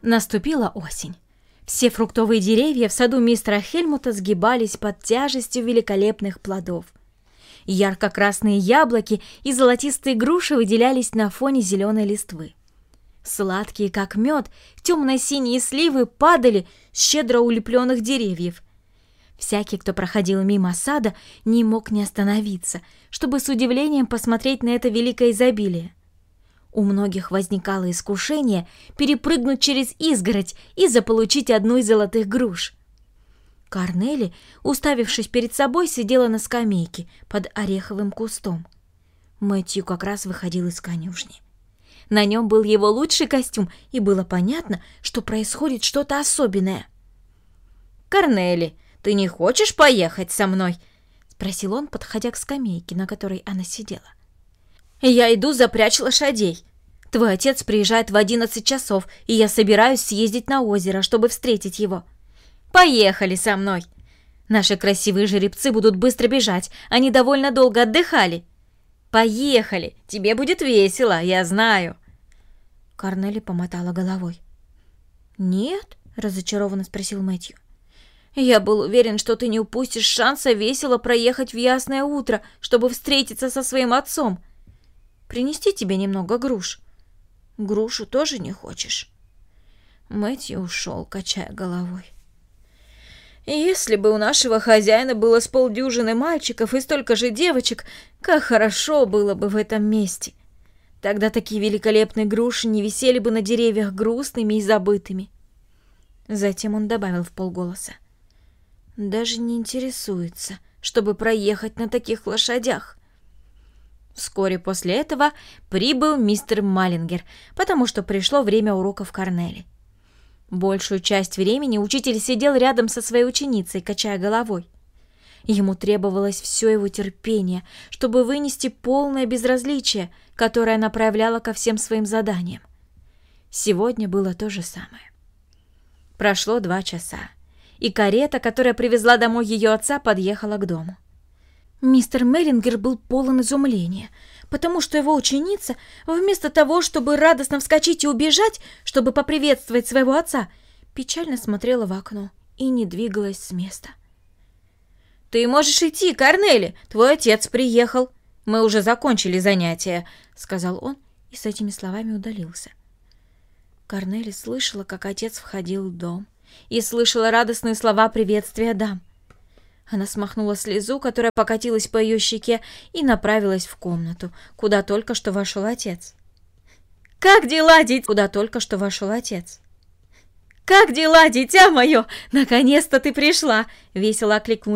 Наступила осень. Все фруктовые деревья в саду мистера Хельмута сгибались под тяжестью великолепных плодов. Ярко-красные яблоки и золотистые груши выделялись на фоне зеленой листвы. Сладкие, как мед, темно-синие сливы падали с щедро улепленных деревьев. Всякий, кто проходил мимо сада, не мог не остановиться, чтобы с удивлением посмотреть на это великое изобилие. У многих возникало искушение перепрыгнуть через изгородь и заполучить одну из золотых груш. Корнели, уставившись перед собой, сидела на скамейке под ореховым кустом. Мэтью как раз выходил из конюшни. На нем был его лучший костюм, и было понятно, что происходит что-то особенное. «Корнели, ты не хочешь поехать со мной?» — спросил он, подходя к скамейке, на которой она сидела. «Я иду запрячь лошадей. Твой отец приезжает в 11 часов, и я собираюсь съездить на озеро, чтобы встретить его. Поехали со мной. Наши красивые жеребцы будут быстро бежать, они довольно долго отдыхали. Поехали, тебе будет весело, я знаю». Корнели помотала головой. «Нет?» — разочарованно спросил Мэтью. «Я был уверен, что ты не упустишь шанса весело проехать в ясное утро, чтобы встретиться со своим отцом. Принести тебе немного груш? Грушу тоже не хочешь?» Мэтью ушел, качая головой. «Если бы у нашего хозяина было с полдюжины мальчиков и столько же девочек, как хорошо было бы в этом месте. Тогда такие великолепные груши не висели бы на деревьях грустными и забытыми». Затем он добавил вполголоса. «Даже не интересуется, чтобы проехать на таких лошадях». Вскоре после этого прибыл мистер Маллингер, потому что пришло время уроков Корнели. Большую часть времени учитель сидел рядом со своей ученицей, качая головой. Ему требовалось все его терпение, чтобы вынести полное безразличие, которое она проявляла ко всем своим заданиям. Сегодня было то же самое. Прошло 2 часа, и карета, которая привезла домой ее отца, подъехала к дому. Мистер Маллингер был полон изумления, потому что его ученица, вместо того, чтобы радостно вскочить и убежать, чтобы поприветствовать своего отца, печально смотрела в окно и не двигалась с места. «Ты можешь идти, Корнели, твой отец приехал. Мы уже закончили занятия», — сказал он и с этими словами удалился. Корнели слышала, как отец входил в дом, и слышала радостные слова приветствия дам. Она смахнула слезу, которая покатилась по ее щеке, и направилась в комнату, куда только что вошел отец. «Как дела, дитя?» Куда только что вошел отец. «Как дела, дитя мое? Наконец-то ты пришла!» — весело окликнул